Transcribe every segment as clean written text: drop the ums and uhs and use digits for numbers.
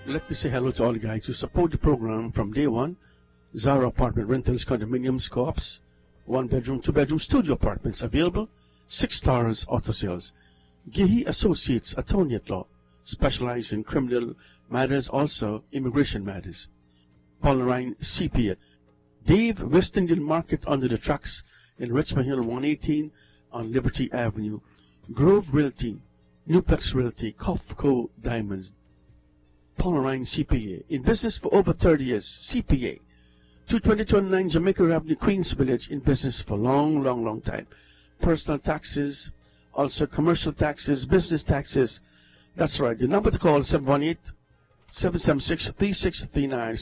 Let me say hello to all the guys who support the program from day one. Zara Apartment Rentals, Condominiums, Co-ops, 1-bedroom, 2-bedroom studio apartments available, 6 stars auto sales. Gihi Associates, attorney at law, specialize in criminal matters, also immigration matters. Paul Ryan CPA. Dave, West Indian Market under the tracks in Richmond Hill, 118 on Liberty Avenue. Grove Realty, Newplex Realty, Kofco Diamonds. Paul Ryan CPA. In business for over 30 years, CPA. 22209 Jamaica Avenue, Queens Village, in business for long time. Personal taxes, also commercial taxes, business taxes. That's right. The number to call is 718-776-3639,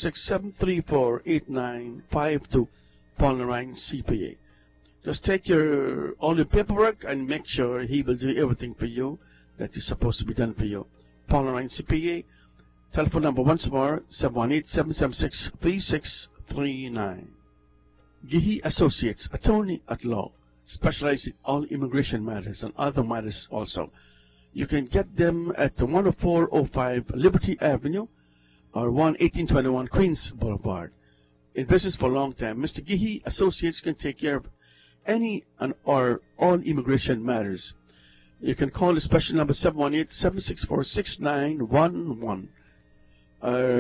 646-734-8952. Paul Ryan CPA. Just take all your paperwork and make sure he will do everything for you that is supposed to be done for you. Paul Ryan CPA. Telephone number once more, 718-776-3639. Gihi Associates, attorney at law, specialize in all immigration matters and other matters also. You can get them at 10405 Liberty Avenue or 1821 Queens Boulevard. In business for a long time, Mr. Gihi Associates can take care of any or all immigration matters. You can call the special number 718-764-6911 or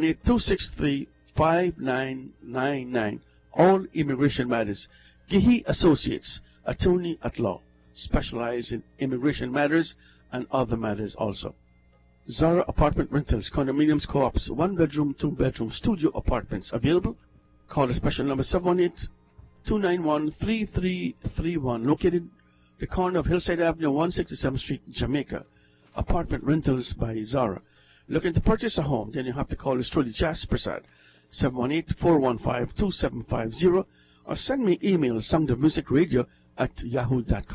718-263-5999. All immigration matters. Gihi Associates, attorney at law, specialize in immigration matters and other matters also. Zara Apartment Rentals, Condominiums, Co-ops, 1-bedroom, 2-bedroom studio apartments available. Call the special number 718-291-3331, located the corner of Hillside Avenue, 167th Street, Jamaica. Apartment Rentals by Zara. Looking to purchase a home, then you have to call us truly, Jas Prasad, 718-415-2750, or send me email, songthemusicradio@yahoo.com.